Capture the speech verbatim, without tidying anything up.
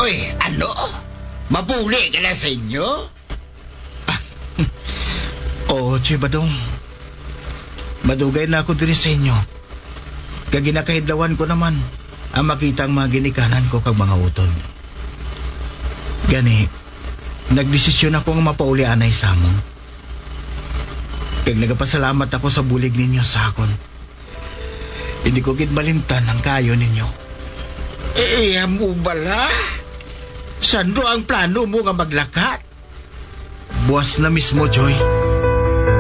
Uy, ano? Mapuli ka na sa inyo? Oo, Choy Badong. Madugay na ako diri sa inyo. Kaginakahidlawan ko naman ang makita ang mga ginikanan ko kag mga utod. Gani, nagdesisyon ako nga mapauli anay sa amon. Kag nagapasalamat ako sa bulig ninyo sa akon. Hindi ko kitbalimtan ang kayo ninyo. Eh, mo bala? Saan do ang plano mo nga maglakat? Buwas na mismo, Joy.